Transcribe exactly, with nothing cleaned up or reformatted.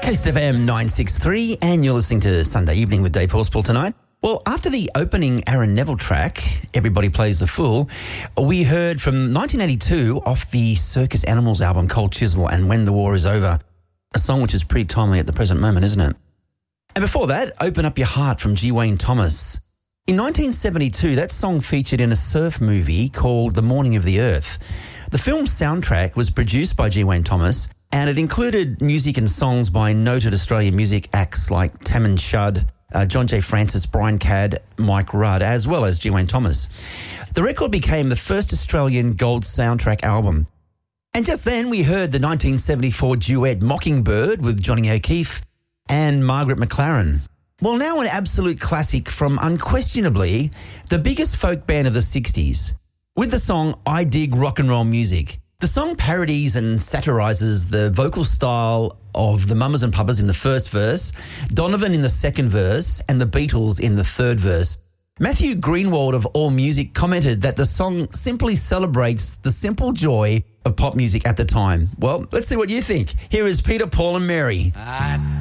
Coast F M nine sixty-three, and you're listening to Sunday Evening with Dave Horspool tonight. Well, after the opening Aaron Neville track, Everybody Plays the Fool, we heard from nineteen eighty-two off the Circus Animals album Cold Chisel and When the War is Over, a song which is pretty timely at the present moment, isn't it? And before that, Open Up Your Heart from G. Wayne Thomas. In nineteen seventy-two, that song featured in a surf movie called The Morning of the Earth. The film's soundtrack was produced by G. Wayne Thomas, and it included music and songs by noted Australian music acts like Tammin Shud, uh, John J. Francis, Brian Cadd, Mike Rudd, as well as G. Wayne Thomas. The record became the first Australian gold soundtrack album. And just then we heard the nineteen seventy-four duet Mockingbird with Johnny O'Keefe and Margaret McLaren. Well, now an absolute classic from unquestionably the biggest folk band of the sixties, with the song I Dig Rock and Roll Music. The song parodies and satirises the vocal style of the Mamas and Papas in the first verse, Donovan in the second verse, and the Beatles in the third verse. Matthew Greenwald of AllMusic commented that the song simply celebrates the simple joy of pop music at the time. Well, let's see what you think. Here is Peter, Paul and Mary. I